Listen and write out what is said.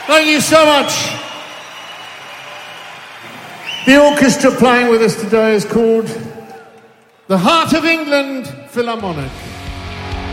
Thank you so much. The orchestra playing with us today is called the Heart of England Philharmonic.